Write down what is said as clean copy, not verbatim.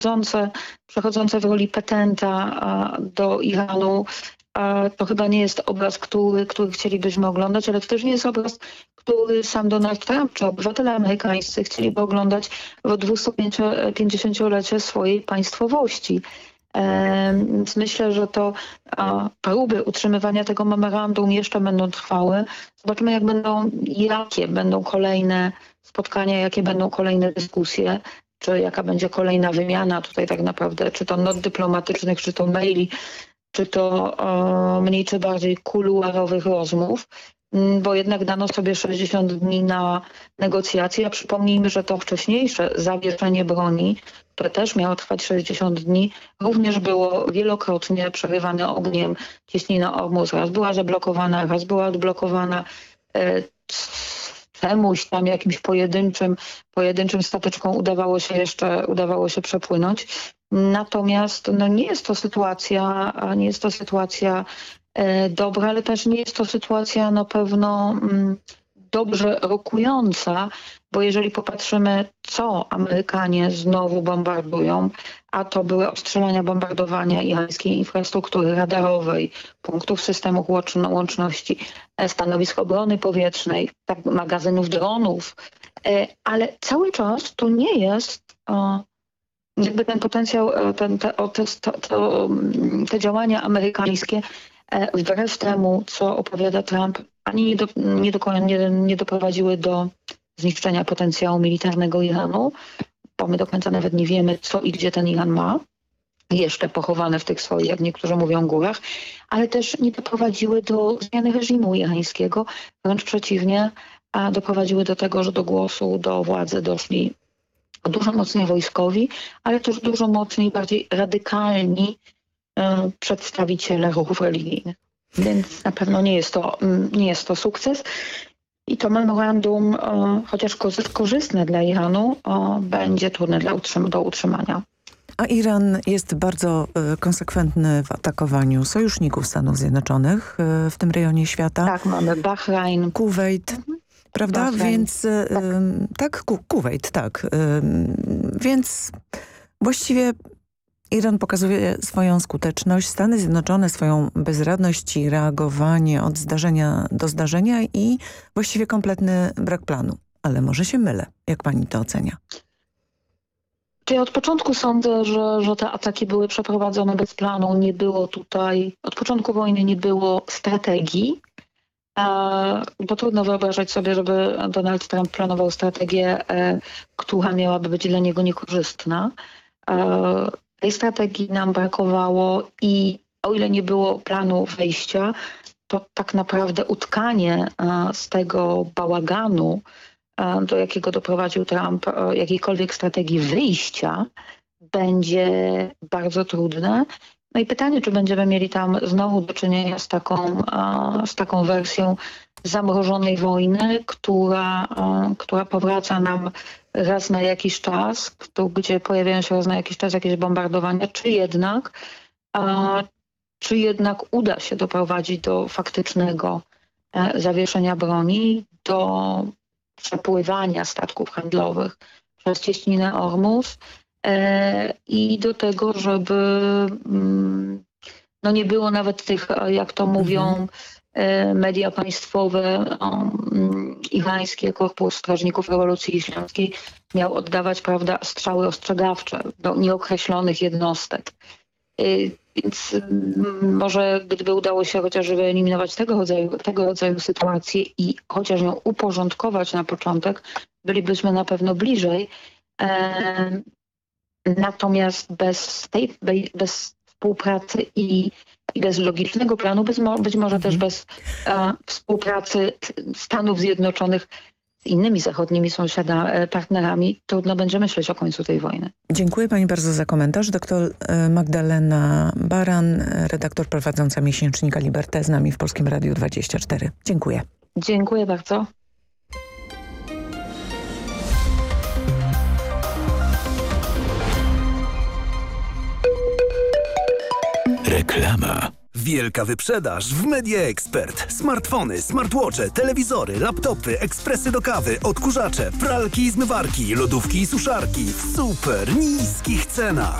przechodzące w roli petenta do Iranu, to chyba nie jest obraz, który chcielibyśmy oglądać, ale to też nie jest obraz, który sam Donald Trump czy obywatele amerykańscy chcieliby oglądać w 250-lecie swojej państwowości. Więc myślę, że to próby utrzymywania tego memorandum jeszcze będą trwały. Zobaczymy, jakie będą kolejne spotkania, jakie będą kolejne dyskusje, czy jaka będzie kolejna wymiana tutaj tak naprawdę, czy to not dyplomatycznych, czy to maili, czy to mniej czy bardziej kuluarowych rozmów, bo jednak dano sobie 60 dni na negocjacje. A przypomnijmy, że to wcześniejsze zawieszenie broni, które też miało trwać 60 dni, również było wielokrotnie przerywane ogniem. Cieśnina Ormus raz była zablokowana, raz była odblokowana. Czemuś tam jakimś pojedynczym stateczkom udawało się przepłynąć. Natomiast nie jest to sytuacja dobra, ale też nie jest to sytuacja na pewno dobrze rokująca, bo jeżeli popatrzymy, co Amerykanie znowu bombardują, a to były ostrzelania, bombardowania irańskiej infrastruktury radarowej, punktów systemów łączności, stanowisk obrony powietrznej, magazynów dronów, ale cały czas to nie jest jakby ten potencjał, te działania amerykańskie wbrew temu, co opowiada Trump, ani nie doprowadziły do zniszczenia potencjału militarnego Iranu, bo my do końca nawet nie wiemy, co i gdzie ten Iran ma, jeszcze pochowane w tych swoich, jak niektórzy mówią, górach, ale też nie doprowadziły do zmiany reżimu irańskiego, wręcz przeciwnie, a doprowadziły do tego, że do głosu, do władzy doszli dużo mocniej wojskowi, ale też dużo mocniej, bardziej radykalni przedstawiciele ruchów religijnych. Więc na pewno nie jest to sukces. I to memorandum, chociaż korzystne dla Iranu, będzie trudne do utrzymania. A Iran jest bardzo konsekwentny w atakowaniu sojuszników Stanów Zjednoczonych w tym rejonie świata. Tak, mamy Bahrajn, Kuwejt. Prawda? Bahrain. Więc tak, Kuwejt, tak. Więc właściwie Iran pokazuje swoją skuteczność, Stany Zjednoczone swoją bezradność i reagowanie od zdarzenia do zdarzenia i właściwie kompletny brak planu. Ale może się mylę. Jak pani to ocenia? Ja od początku sądzę, że te ataki były przeprowadzone bez planu. Nie było tutaj, od początku wojny nie było strategii. Bo trudno wyobrażać sobie, żeby Donald Trump planował strategię, która miałaby być dla niego niekorzystna. Tej strategii nam brakowało i o ile nie było planu wejścia, to tak naprawdę utkanie z tego bałaganu, do jakiego doprowadził Trump, jakiejkolwiek strategii wyjścia, będzie bardzo trudne. No i pytanie, czy będziemy mieli tam znowu do czynienia z taką wersją zamrożonej wojny, która powraca nam raz na jakiś czas, gdzie pojawiają się raz na jakiś czas jakieś bombardowania, czy jednak uda się doprowadzić do faktycznego zawieszenia broni, do przepływania statków handlowych przez cieśninę Ormus, i do tego, żeby nie było nawet tych, jak to mówią media państwowe, irańskie Korpus Strażników Rewolucji Islamskiej miał oddawać, prawda, strzały ostrzegawcze do nieokreślonych jednostek. Więc może gdyby udało się chociaż wyeliminować tego rodzaju sytuacje i chociaż ją uporządkować na początek, bylibyśmy na pewno bliżej. Natomiast bez współpracy i bez logicznego planu, być może też bez współpracy Stanów Zjednoczonych z innymi zachodnimi partnerami, trudno będzie myśleć o końcu tej wojny. Dziękuję pani bardzo za komentarz. Doktor Magdalena Baran, redaktor prowadząca miesięcznika Liberté z nami w Polskim Radiu 24. Dziękuję. Dziękuję bardzo. Reklama. Wielka wyprzedaż w Media Expert. Smartfony, smartwatche, telewizory, laptopy, ekspresy do kawy, odkurzacze, pralki i zmywarki, lodówki i suszarki w super niskich cenach.